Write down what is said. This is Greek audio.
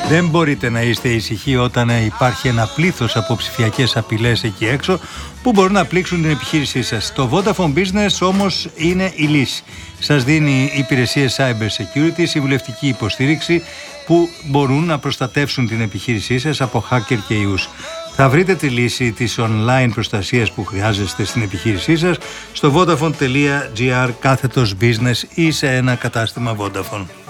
Δεν μπορείτε να είστε ησυχοί όταν υπάρχει ένα πλήθος από ψηφιακές απειλές εκεί έξω που μπορούν να πλήξουν την επιχείρησή σας. Το Vodafone Business όμως είναι η λύση. Σας δίνει υπηρεσίες cyber security, συμβουλευτική υποστήριξη που μπορούν να προστατεύσουν την επιχείρησή σας από hacker και ιούς. Θα βρείτε τη λύση της online προστασίας που χρειάζεστε στην επιχείρησή σας στο vodafone.gr/business ή σε ένα κατάστημα Vodafone.